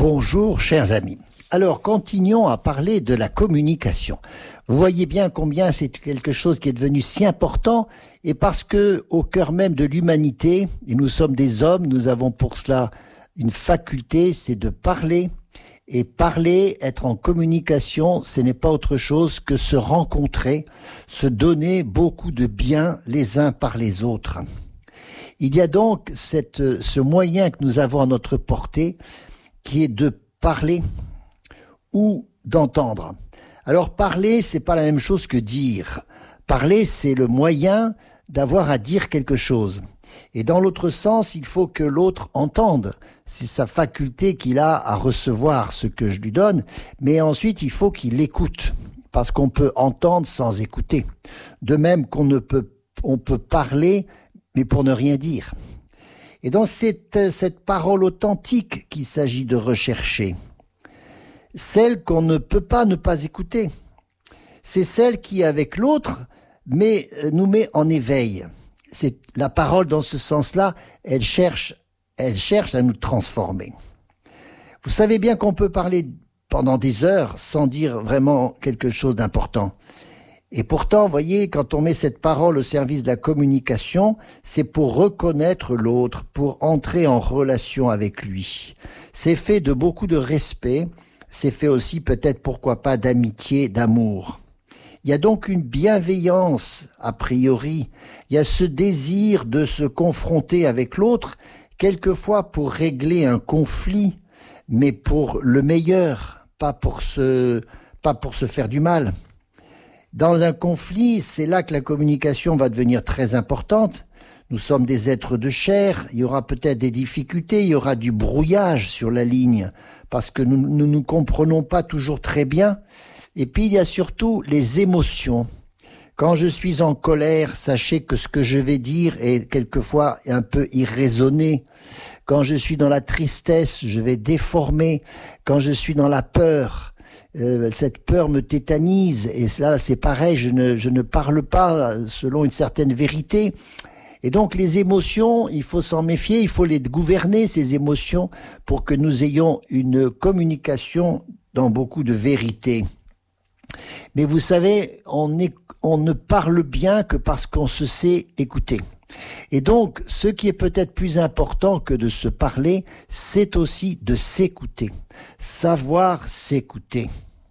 Bonjour chers amis. Alors continuons à parler de la communication. Vous voyez bien combien c'est quelque chose qui est devenu si important et parce que au cœur même de l'humanité, et nous sommes des hommes, nous avons pour cela une faculté, c'est de parler. Et parler, être en communication, ce n'est pas autre chose que se rencontrer, se donner beaucoup de bien les uns par les autres. Il y a donc ce moyen que nous avons à notre portée qui est de parler ou d'entendre. Alors parler, c'est pas la même chose que dire. Parler, c'est le moyen d'avoir à dire quelque chose. Et dans l'autre sens, il faut que l'autre entende. C'est sa faculté qu'il a à recevoir ce que je lui donne. Mais ensuite, il faut qu'il écoute. Parce qu'on peut entendre sans écouter. De même on peut parler, mais pour ne rien dire. Et donc, c'est cette parole authentique qu'il s'agit de rechercher. Celle qu'on ne peut pas ne pas écouter. C'est celle qui, avec l'autre, nous met en éveil. C'est la parole dans ce sens-là, elle cherche à nous transformer. Vous savez bien qu'on peut parler pendant des heures sans dire vraiment quelque chose d'important. Et pourtant, vous voyez, quand on met cette parole au service de la communication, c'est pour reconnaître l'autre, pour entrer en relation avec lui. C'est fait de beaucoup de respect, c'est fait aussi peut-être, pourquoi pas, d'amitié, d'amour. Il y a donc une bienveillance, a priori. Il y a ce désir de se confronter avec l'autre, quelquefois pour régler un conflit, mais pour le meilleur, pas pour se faire du mal. Dans un conflit, c'est là que la communication va devenir très importante. Nous sommes des êtres de chair, il y aura peut-être des difficultés, il y aura du brouillage sur la ligne, parce que nous ne nous comprenons pas toujours très bien. Et puis il y a surtout les émotions. Quand je suis en colère, sachez que ce que je vais dire est quelquefois un peu irraisonné. Quand je suis dans la tristesse, je vais déformer. Quand je suis dans la peur, cette peur me tétanise. Et là, c'est pareil, je ne parle pas selon une certaine vérité. Et donc les émotions, il faut s'en méfier, il faut les gouverner, ces émotions, pour que nous ayons une communication dans beaucoup de vérité. Mais vous savez, on ne parle bien que parce qu'on se sait écouter. Et donc, ce qui est peut-être plus important que de se parler, c'est aussi de s'écouter. Savoir s'écouter.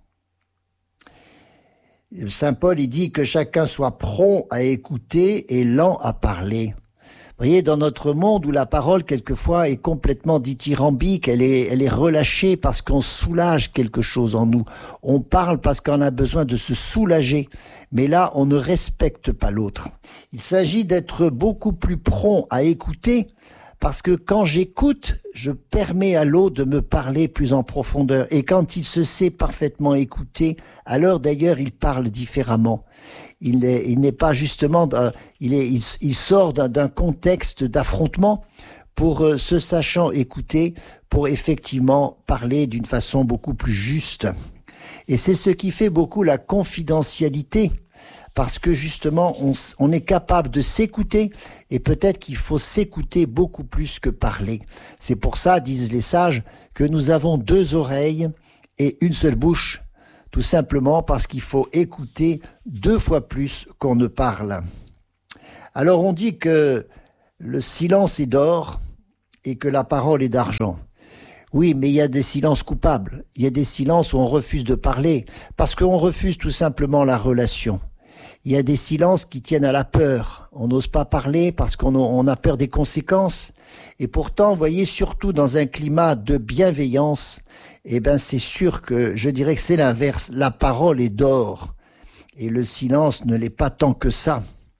Saint Paul, il dit que chacun soit prompt à écouter et lent à parler. Vous voyez, dans notre monde où la parole, quelquefois, est complètement dithyrambique, elle est relâchée parce qu'on soulage quelque chose en nous. On parle parce qu'on a besoin de se soulager. Mais là, on ne respecte pas l'autre. Il s'agit d'être beaucoup plus prompt à écouter parce que quand j'écoute, je permets à l'autre de me parler plus en profondeur. Et quand il se sait parfaitement écouter, alors d'ailleurs, il parle différemment. Il n'est pas justement, il sort d'un contexte d'affrontement pour se sachant écouter, pour effectivement parler d'une façon beaucoup plus juste. Et c'est ce qui fait beaucoup la confidentialité, parce que justement, on est capable de s'écouter, et peut-être qu'il faut s'écouter beaucoup plus que parler. C'est pour ça, disent les sages, que nous avons 2 oreilles et une seule bouche, tout simplement parce qu'il faut écouter 2 fois plus qu'on ne parle. Alors on dit que le silence est d'or et que la parole est d'argent. Oui, mais il y a des silences coupables. Il y a des silences où on refuse de parler parce qu'on refuse tout simplement la relation. Il y a des silences qui tiennent à la peur. On n'ose pas parler parce qu'on a peur des conséquences. Et pourtant, vous voyez, surtout dans un climat de bienveillance, eh ben, c'est sûr que je dirais que c'est l'inverse. La parole est d'or et le silence ne l'est pas tant que ça.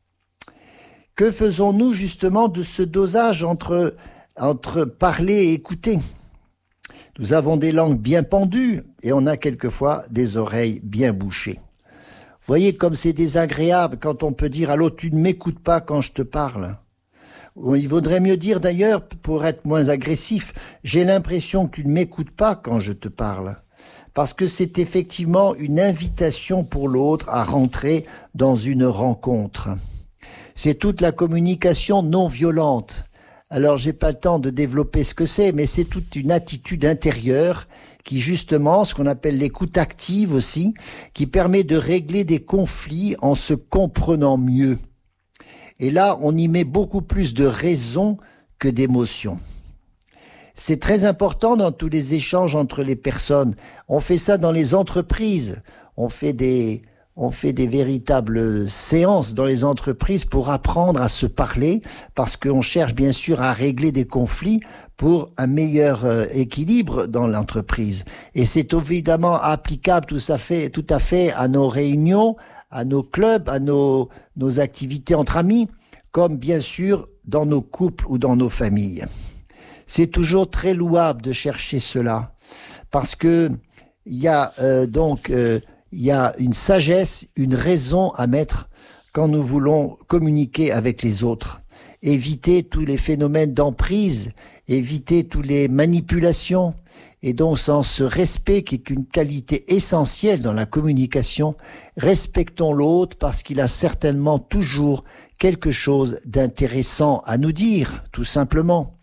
Que faisons-nous justement de ce dosage entre parler et écouter ? Nous avons des langues bien pendues et on a quelquefois des oreilles bien bouchées. Vous voyez comme c'est désagréable quand on peut dire à l'autre « tu ne m'écoutes pas quand je te parle ». Il vaudrait mieux dire d'ailleurs, pour être moins agressif, « j'ai l'impression que tu ne m'écoutes pas quand je te parle ». Parce que c'est effectivement une invitation pour l'autre à rentrer dans une rencontre. C'est toute la communication non violente. Alors, j'ai pas le temps de développer ce que c'est, mais c'est toute une attitude intérieure qui, justement, ce qu'on appelle l'écoute active aussi, qui permet de régler des conflits en se comprenant mieux. Et là, on y met beaucoup plus de raison que d'émotion. C'est très important dans tous les échanges entre les personnes. On fait ça dans les entreprises. On fait des véritables séances dans les entreprises pour apprendre à se parler, parce qu'on cherche bien sûr à régler des conflits pour un meilleur équilibre dans l'entreprise. Et c'est évidemment applicable tout à fait à nos réunions, à nos clubs, à nos activités entre amis, comme bien sûr dans nos couples ou dans nos familles. C'est toujours très louable de chercher cela, parce que il y a une sagesse, une raison à mettre quand nous voulons communiquer avec les autres. Éviter tous les phénomènes d'emprise, éviter toutes les manipulations, et donc sans ce respect qui est une qualité essentielle dans la communication, respectons l'autre parce qu'il a certainement toujours quelque chose d'intéressant à nous dire, tout simplement.